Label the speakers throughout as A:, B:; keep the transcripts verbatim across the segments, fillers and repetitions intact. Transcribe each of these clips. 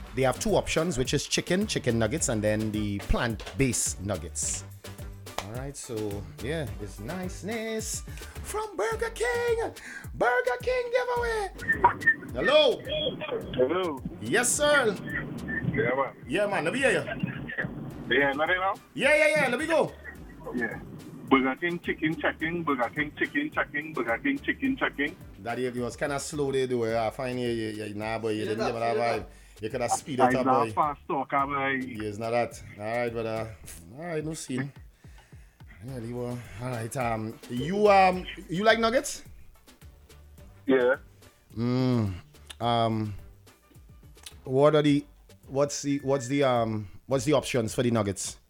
A: they have two options, which is chicken, chicken nuggets, and then the plant-based nuggets. All right, so yeah, it's niceness from Burger King. Burger King giveaway. Hello.
B: Hello.
A: Yes, sir.
B: Yeah, man.
A: Yeah, man. Let me hear you.
B: Yeah, not now?
A: Yeah, yeah, yeah. Let me go.
B: Yeah. Burger King chicken checking, Burger King chicken checking, Burger King chicken checking.
A: That you was kind of slow there, though. I find you, you, you nah, boy, you didn't give me that vibe. You could have speed it up, boy.
B: I'm fast talker, boy.
A: Yeah, it's not that. All right, brother. All right, no scene. Yeah, you were. All right, um, you um, you like nuggets?
B: Yeah.
A: Mm. Um. What are the? What's the? What's the um? What's the options for the nuggets?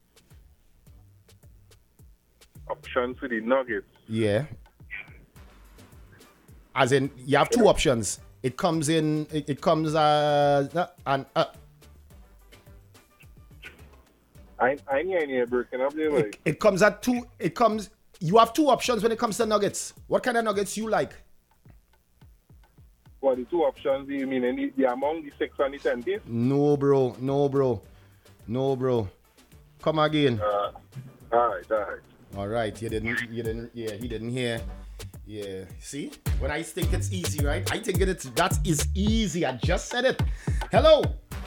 B: Options for the nuggets.
A: Yeah. As in, you have two options. It comes in. It, it comes as uh, and uh.
B: I I need any breaking up there, boy.
A: It, it comes at two. It comes. You have two options when it comes to nuggets. What kind of nuggets you like?
B: What the two options? You mean the, the among the six and the ten piece?
A: No, bro. No, bro. No, bro. Come again.
B: Uh, all right, all right.
A: All right. You didn't. You didn't. Yeah, he didn't hear. Yeah. See, when I think it's easy, right? I think it's that is easy. I just said it. Hello.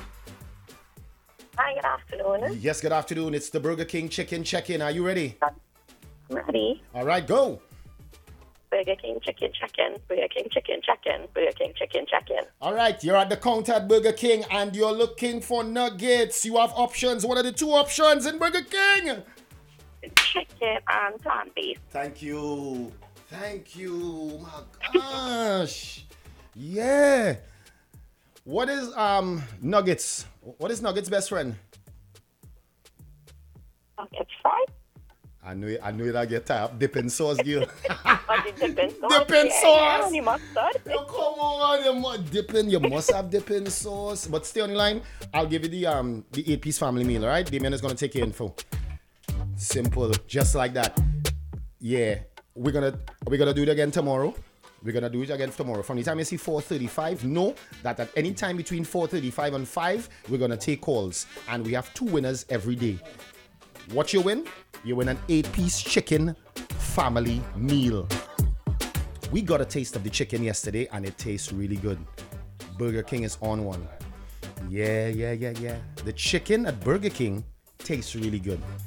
C: Hi, good afternoon.
A: Yes, good afternoon. It's the Burger King chicken check-in. Are you ready?
C: I'm ready.
A: All right, go.
C: Burger King chicken check-in, Burger King chicken check-in, Burger King chicken check-in.
A: All right, you're at the counter at Burger King and you're looking for nuggets. You have options. What are the two options in Burger King?
C: Chicken and plant-based.
A: Thank you. Thank you. My gosh. Yeah. What is um nuggets? What is nuggets' best friend?
C: Nuggets fried.
A: I knew it. I knew it. I get tired. Dipping sauce, girl.
C: Or the dipping sauce.
A: Dipping
C: yeah,
A: sauce.
C: Yeah, and the mustard.
A: Yo, come on, you must dipping. You must have dipping sauce. But stay on the line. I'll give you the um the eight piece family meal. All right, Damien is gonna take your info. Simple, just like that. Yeah, we're gonna we're gonna do it again tomorrow. We're gonna do it again tomorrow. From the time you see four thirty-five, know that at any time between four thirty-five and five, we're gonna take calls, and we have two winners every day. What you win? You win an eight-piece chicken family meal. We got a taste of the chicken yesterday, and it tastes really good. Burger King is on one. Yeah, yeah, yeah, yeah. The chicken at Burger King tastes really good.